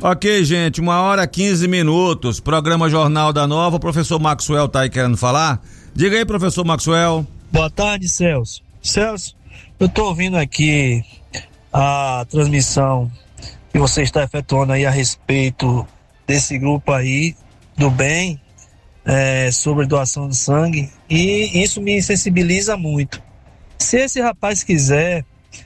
Ok, gente, 1h15, programa Jornal da Nova, o professor Maxwell tá aí querendo falar. Diga aí, professor Maxwell. Boa tarde, Celso. Celso, eu tô ouvindo aqui a transmissão que você está efetuando aí a respeito desse grupo aí do bem, sobre doação de sangue, e isso me sensibiliza muito. Se esse rapaz quiser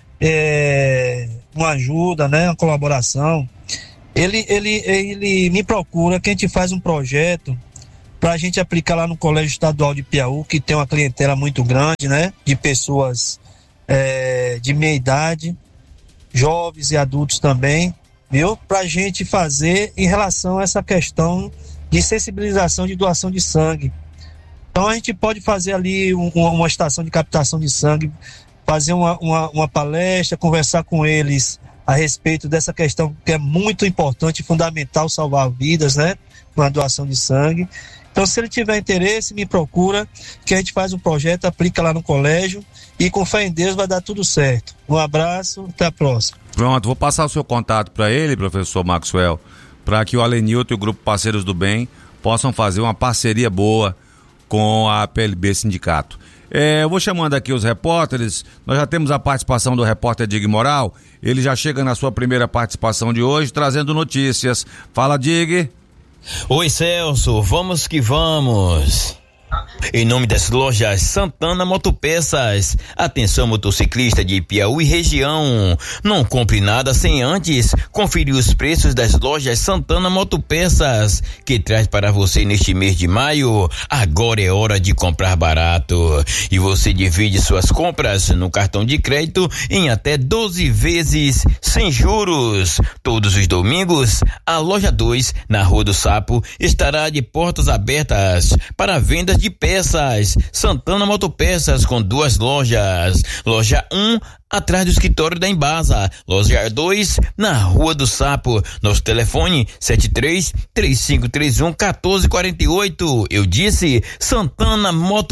uma ajuda, né, uma colaboração, ele me procura, que a gente faz um projeto para a gente aplicar lá no Colégio Estadual de Piauí, que tem uma clientela muito grande, né, de pessoas de meia idade, jovens e adultos também, viu? Para a gente fazer em relação a essa questão de sensibilização de doação de sangue. Então a gente pode fazer ali uma estação de captação de sangue, fazer uma palestra, conversar com eles a respeito dessa questão que é muito importante e fundamental, salvar vidas, né? Com a doação de sangue. Então, se ele tiver interesse, me procura, que a gente faz um projeto, aplica lá no colégio e com fé em Deus vai dar tudo certo. Um abraço, até a próxima. Pronto, vou passar o seu contato para ele, professor Maxwell, para que o Alenilton e o Grupo Parceiros do Bem possam fazer uma parceria boa com a PLB Sindicato. Eu vou chamando aqui os repórteres. Nós já temos a participação do repórter Dig Moral. Ele já chega na sua primeira participação de hoje, trazendo notícias. Fala, Dig. Oi, Celso, vamos que vamos. Em nome das lojas Santana Motopeças, atenção motociclista de Piauí e região, não compre nada sem antes conferir os preços das lojas Santana Motopeças, que traz para você neste mês de maio. Agora é hora de comprar barato e você divide suas compras no cartão de crédito em até 12 vezes sem juros. Todos os domingos, a loja 2 na Rua do Sapo estará de portas abertas para vendas de peças. Santana Motopeças, com 2 lojas. Loja 1 atrás do escritório da Embasa. Loja 2 na Rua do Sapo. Nosso telefone 73-3531-1448. Eu disse Santana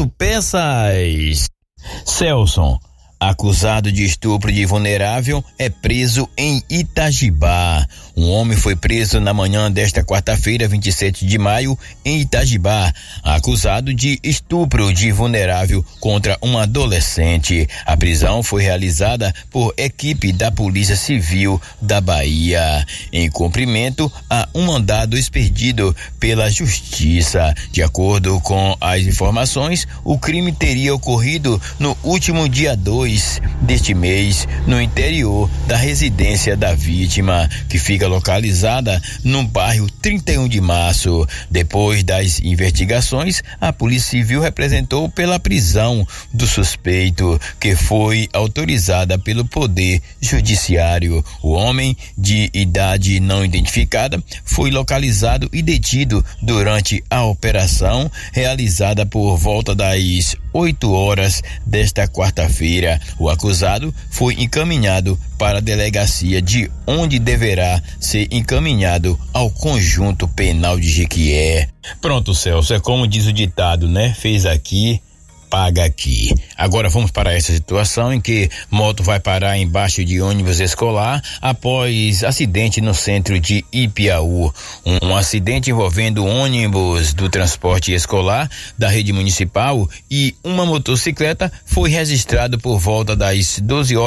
Motopeças. Celson, acusado de estupro de vulnerável, é preso em Itajibá. Um homem foi preso na manhã desta quarta-feira, 27 de maio, em Itajibá, acusado de estupro de vulnerável contra uma adolescente. A prisão foi realizada por equipe da Polícia Civil da Bahia, em cumprimento a um mandado expedido pela Justiça. De acordo com as informações, o crime teria ocorrido no último dia 2 deste mês, no interior da residência da vítima, que fica localizada no bairro 31 de Março. Depois das investigações, a Polícia Civil representou pela prisão do suspeito, que foi autorizada pelo Poder Judiciário. O homem, de idade não identificada, foi localizado e detido durante a operação realizada por volta das 8 horas desta quarta-feira. O acusado foi encaminhado para a delegacia, de onde deverá ser encaminhado ao conjunto penal de Jequié. Pronto, Celso, é como diz o ditado, né? Fez aqui, paga aqui. Agora vamos para essa situação em que moto vai parar embaixo de ônibus escolar após acidente no centro de Ipiaú. Um acidente envolvendo ônibus do transporte escolar da rede municipal e uma motocicleta foi registrado por volta das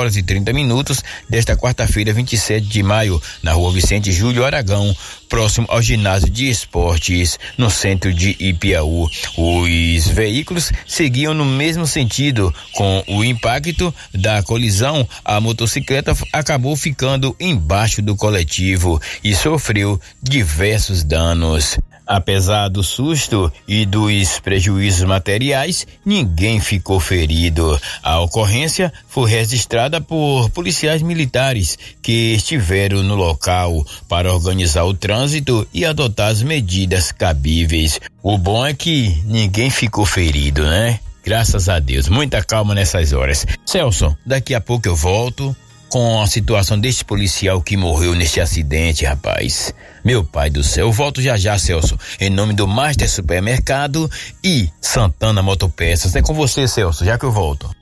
12h30 desta quarta-feira, 27 de maio, na rua Vicente Júlio Aragão, próximo ao ginásio de esportes, no centro de Ipiaú. Os veículos seguiam no mesmo sentido. Com o impacto da colisão, a motocicleta acabou ficando embaixo do coletivo e sofreu diversos danos. Apesar do susto e dos prejuízos materiais, ninguém ficou ferido. A ocorrência foi registrada por policiais militares que estiveram no local para organizar o trânsito e adotar as medidas cabíveis. O bom é que ninguém ficou ferido, né? Graças a Deus. Muita calma nessas horas. Celso, daqui a pouco eu volto com a situação deste policial que morreu neste acidente, rapaz. Meu pai do céu, eu volto já já, Celso, em nome do Master Supermercado e Santana Motopeças. É com você, Celso, já que eu volto.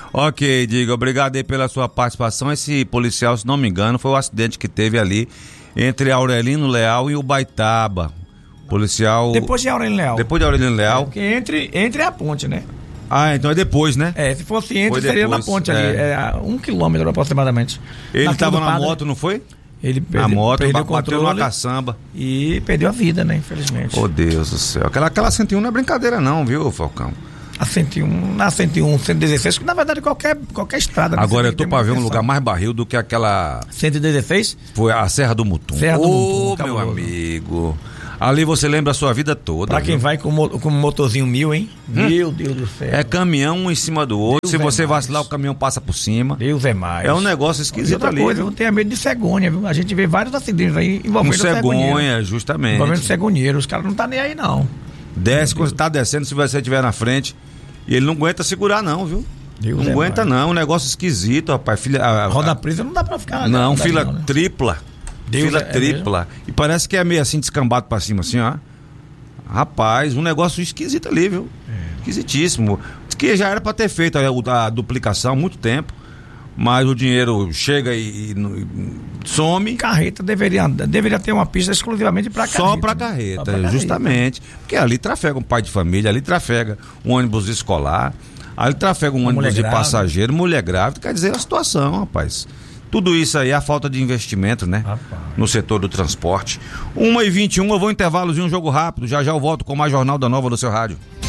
Ok, Diga, obrigado aí pela sua participação. Esse policial, se não me engano, foi o acidente que teve ali entre Aurelino Leal e Ubaitaba. Policial... Depois de Aurelino Leal. Depois de Aurelino Leal. Porque entre a ponte, né? Ah, então é depois, né? Se fosse entre, seria na ponte ali. 1 quilômetro aproximadamente. Ele estava na moto, não foi? Ele a moto, perdeu o bateu controle numa caçamba. E perdeu a vida, né? Infelizmente. Oh, Deus do céu. Aquela 101 não é brincadeira não, viu, Falcão? A 101, 116, que na verdade qualquer estrada. Agora eu tô pra ver um lugar mais barril do que aquela... 116? Foi a Serra do Mutum. Serra do Mutum, meu amigo. Ali você lembra a sua vida toda. Pra quem vai com motorzinho 1000, hein? Meu Deus do céu. É caminhão um em cima do outro. Deus Se você mais. vacilar, o caminhão passa por cima. Deus é mais. É um negócio esquisito outra ali. Coisa, eu não tenho medo de cegonha, viu? A gente vê vários acidentes aí envolvendo cegonha, justamente. Envolvendo cegonheiro. Os caras não tá nem aí, não. Desce, quando você tá descendo, se você estiver na frente. E ele não aguenta segurar, não, viu? Deus não aguenta, não. É um negócio esquisito, rapaz. Roda presa não dá pra ficar. Não, fila tripla. Deus fila tripla. E parece que é meio assim, descambado pra cima, assim, ó. Rapaz, um negócio esquisito ali, viu? Esquisitíssimo. Diz que já era pra ter feito a duplicação há muito tempo. Mas o dinheiro chega e some. Carreta deveria ter uma pista exclusivamente para carreta. Só para carreta, justamente. Porque ali trafega um pai de família, ali trafega um ônibus escolar, ali trafega um ônibus de passageiro, mulher grávida. Quer dizer, a situação, rapaz. Tudo isso aí é a falta de investimento, né? No setor do transporte. 1h21, eu vou intervalozinho, um jogo rápido. Já eu volto com mais Jornal da Nova no seu rádio.